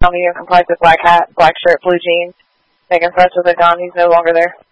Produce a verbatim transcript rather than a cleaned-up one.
Medium complies with black hat, black shirt, blue jeans. Making friends with a gun. He's no longer there.